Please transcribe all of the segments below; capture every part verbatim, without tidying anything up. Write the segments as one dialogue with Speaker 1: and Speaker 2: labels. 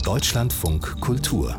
Speaker 1: Deutschlandfunk Kultur.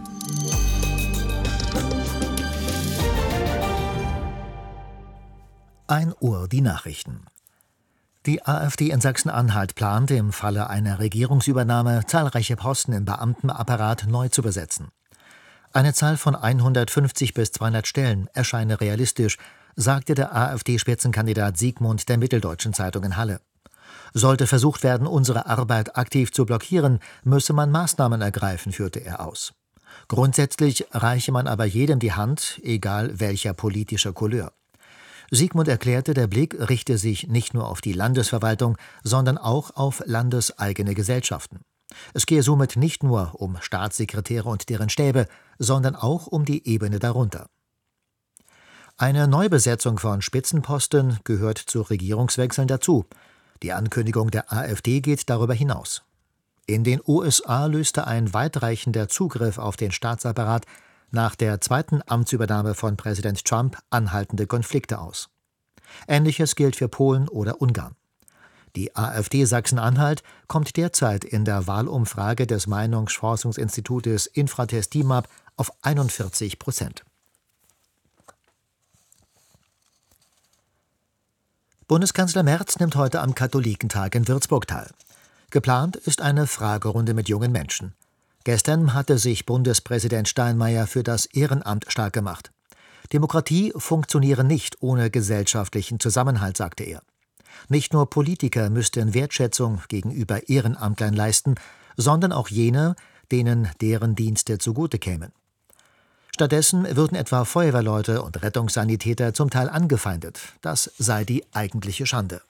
Speaker 2: ein Uhr die Nachrichten. Die AfD in Sachsen-Anhalt plant, im Falle einer Regierungsübernahme zahlreiche Posten im Beamtenapparat neu zu besetzen. Eine Zahl von hundertfünfzig bis zweihundert Stellen erscheine realistisch, sagte der AfD-Spitzenkandidat Siegmund der Mitteldeutschen Zeitung in Halle. Sollte versucht werden, unsere Arbeit aktiv zu blockieren, müsse man Maßnahmen ergreifen, führte er aus. Grundsätzlich reiche man aber jedem die Hand, egal welcher politischer Couleur. Siegmund erklärte, der Blick richte sich nicht nur auf die Landesverwaltung, sondern auch auf landeseigene Gesellschaften. Es gehe somit nicht nur um Staatssekretäre und deren Stäbe, sondern auch um die Ebene darunter. Eine Neubesetzung von Spitzenposten gehört zu Regierungswechseln dazu. Die Ankündigung der AfD geht darüber hinaus. In den U S A löste ein weitreichender Zugriff auf den Staatsapparat nach der zweiten Amtsübernahme von Präsident Trump anhaltende Konflikte aus. Ähnliches gilt für Polen oder Ungarn. Die AfD Sachsen-Anhalt kommt derzeit in der Wahlumfrage des Meinungsforschungsinstitutes Infratest DIMAP auf einundvierzig Prozent. Bundeskanzler Merz nimmt heute am Katholikentag in Würzburg teil. Geplant ist eine Fragerunde mit jungen Menschen. Gestern hatte sich Bundespräsident Steinmeier für das Ehrenamt stark gemacht. Demokratie funktioniere nicht ohne gesellschaftlichen Zusammenhalt, sagte er. Nicht nur Politiker müssten Wertschätzung gegenüber Ehrenamtlern leisten, sondern auch jene, denen deren Dienste zugute kämen. Stattdessen würden etwa Feuerwehrleute und Rettungssanitäter zum Teil angefeindet. Das sei die eigentliche Schande.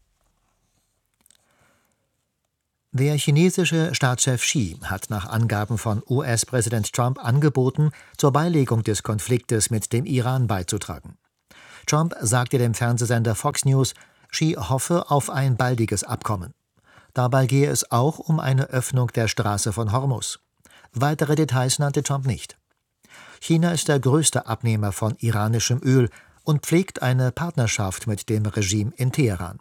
Speaker 2: Der chinesische Staatschef Xi hat nach Angaben von U S-Präsident Trump angeboten, zur Beilegung des Konfliktes mit dem Iran beizutragen. Trump sagte dem Fernsehsender Fox News, Xi hoffe auf ein baldiges Abkommen. Dabei gehe es auch um eine Öffnung der Straße von Hormuz. Weitere Details nannte Trump nicht. China ist der größte Abnehmer von iranischem Öl und pflegt eine Partnerschaft mit dem Regime in Teheran.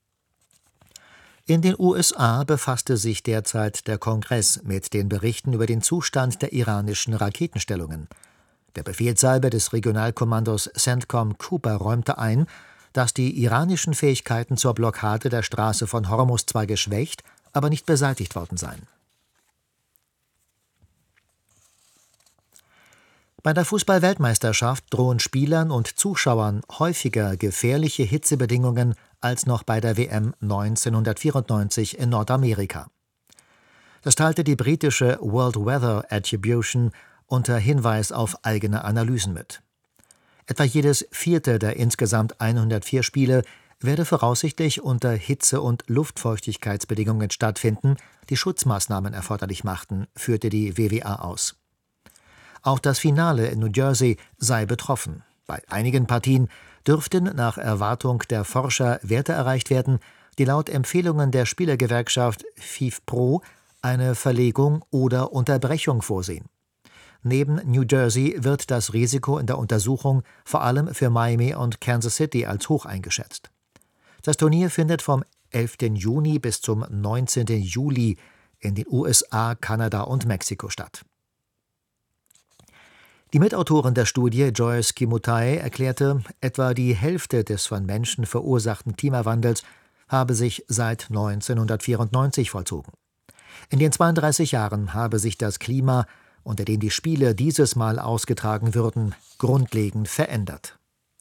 Speaker 2: In den U S A befasste sich derzeit der Kongress mit den Berichten über den Zustand der iranischen Raketenstellungen. Der Befehlshaber des Regionalkommandos CENTCOM Cooper räumte ein, dass die iranischen Fähigkeiten zur Blockade der Straße von Hormuz zwar geschwächt, aber nicht beseitigt worden seien. Bei der Fußball-Weltmeisterschaft drohen Spielern und Zuschauern häufiger gefährliche Hitzebedingungen als noch bei der W M neunzehnhundertvierundneunzig in Nordamerika. Das teilte die britische World Weather Attribution unter Hinweis auf eigene Analysen mit. Etwa jedes vierte der insgesamt hundertvier Spiele werde voraussichtlich unter Hitze- und Luftfeuchtigkeitsbedingungen stattfinden, die Schutzmaßnahmen erforderlich machten, führte die W W A aus. Auch das Finale in New Jersey sei betroffen. Bei einigen Partien dürften nach Erwartung der Forscher Werte erreicht werden, die laut Empfehlungen der Spielergewerkschaft FIFPro eine Verlegung oder Unterbrechung vorsehen. Neben New Jersey wird das Risiko in der Untersuchung vor allem für Miami und Kansas City als hoch eingeschätzt. Das Turnier findet vom elften Juni bis zum neunzehnten Juli in den U S A, Kanada und Mexiko statt. Die Mitautorin der Studie, Joyce Kimutai, erklärte, etwa die Hälfte des von Menschen verursachten Klimawandels habe sich seit neunzehnhundertvierundneunzig vollzogen. In den zweiunddreißig Jahren habe sich das Klima, unter dem die Spiele dieses Mal ausgetragen würden, grundlegend verändert.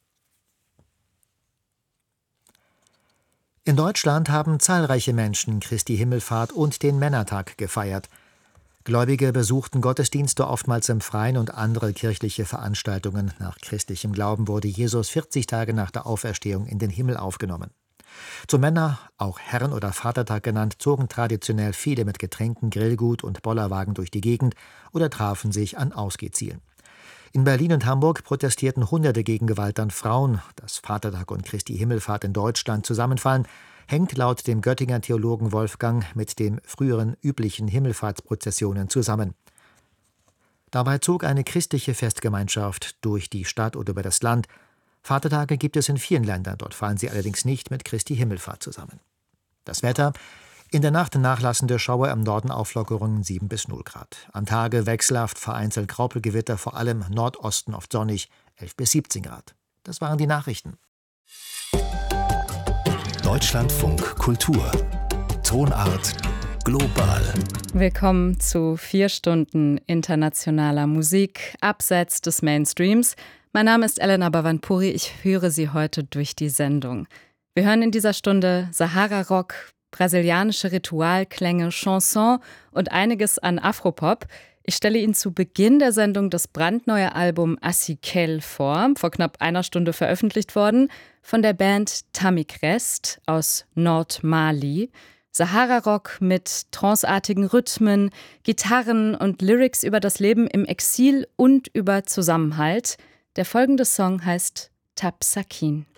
Speaker 2: In Deutschland haben zahlreiche Menschen Christi Himmelfahrt und den Männertag gefeiert. Gläubige besuchten Gottesdienste oftmals im Freien und andere kirchliche Veranstaltungen. Nach christlichem Glauben wurde Jesus vierzig Tage nach der Auferstehung in den Himmel aufgenommen. Zum Männer, auch Herren- oder Vatertag genannt, zogen traditionell viele mit Getränken, Grillgut und Bollerwagen durch die Gegend oder trafen sich an Ausgehzielen. In Berlin und Hamburg protestierten Hunderte gegen Gewalt an Frauen. Dass Vatertag und Christi Himmelfahrt in Deutschland zusammenfallen, hängt laut dem Göttinger Theologen Wolfgang mit den früheren üblichen Himmelfahrtsprozessionen zusammen. Dabei zog eine christliche Festgemeinschaft durch die Stadt oder über das Land. Vatertage gibt es in vielen Ländern, dort fallen sie allerdings nicht mit Christi Himmelfahrt zusammen. Das Wetter: In der Nacht nachlassende Schauer, im Norden Auflockerungen sieben bis null Grad. An Tage wechselhaft, vereinzelt Graupelgewitter, vor allem im Nordosten oft sonnig, elf bis siebzehn Grad. Das waren die Nachrichten.
Speaker 1: Deutschlandfunk Kultur. Tonart global.
Speaker 3: Willkommen zu vier Stunden internationaler Musik abseits des Mainstreams. Mein Name ist Elena Bhavanpuri, ich führe Sie heute durch die Sendung. Wir hören in dieser Stunde Sahara-Rock, brasilianische Ritualklänge, Chanson und einiges an Afropop. Ich stelle Ihnen zu Beginn der Sendung das brandneue Album Aciquel vor, vor knapp einer Stunde veröffentlicht worden, von der Band Tamikrest aus Nordmali. Sahara-Rock mit tranceartigen Rhythmen, Gitarren und Lyrics über das Leben im Exil und über Zusammenhalt. Der folgende Song heißt Tapsakin.